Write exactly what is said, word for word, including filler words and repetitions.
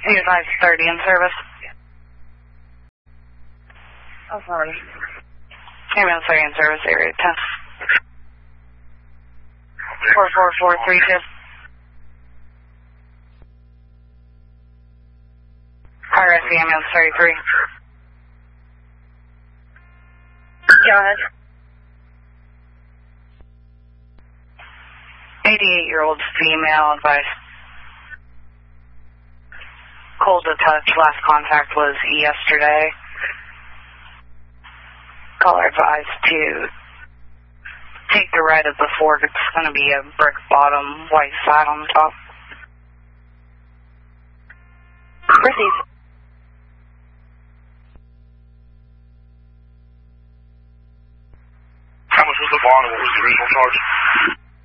He advised thirty in service. Oh, sorry. Ambulance thirty in service, area ten. four four four three two. R S C ambulance thirty-three. Go ahead. eighty-eight-year-old female advice. Cold to touch. Last contact was yesterday. Caller advised to take the right of the fork. It's going to be a brick bottom, white side on the top. Receive. How much was the bond and what was the original charge?